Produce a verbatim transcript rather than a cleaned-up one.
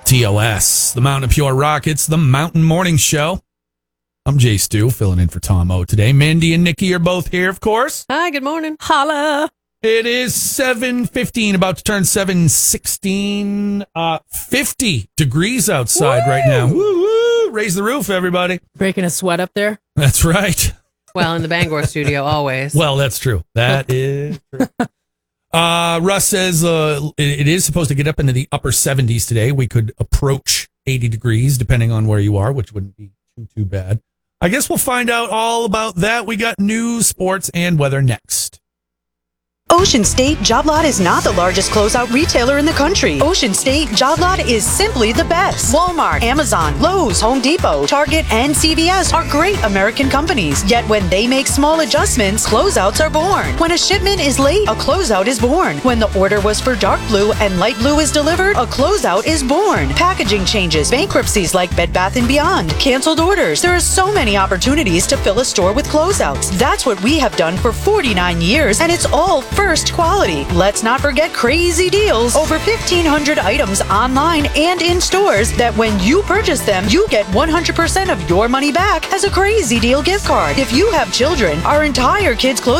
T O S, the Mountain of Pure Rock. It's the Mountain Morning Show. I'm Jay Stu, filling in for Tom O today. Mindy and Nikki are both here, of course. Hi, good morning. Holla. It is seven fifteen, about to turn seven sixteen. Uh, fifty degrees outside Woo! Right now. Woo, woo. Raise the roof, everybody. Breaking a sweat up there? That's right. Well, in the Bangor studio, always. Well, that's true. That is true. Uh, Russ says uh, it, it is supposed to get up into the upper seventies today. We could approach eighty degrees, depending on where you are, which wouldn't be too, too bad. I guess we'll find out all about that. We got news, sports, and weather next. Ocean State Job Lot is not the largest closeout retailer in the country. Ocean State Job Lot is simply the best. Walmart, Amazon, Lowe's, Home Depot, Target, and C V S are great American companies. Yet when they make small adjustments, closeouts are born. When a shipment is late, a closeout is born. When the order was for dark blue and light blue is delivered, a closeout is born. Packaging changes, bankruptcies like Bed Bath and Beyond, canceled orders. There are so many opportunities to fill a store with closeouts. That's what we have done for forty-nine years, and it's all first quality. Let's not forget crazy deals. Over fifteen hundred items online and in stores that when you purchase them, you get one hundred percent of your money back as a crazy deal gift card. If you have children, our entire kids clothing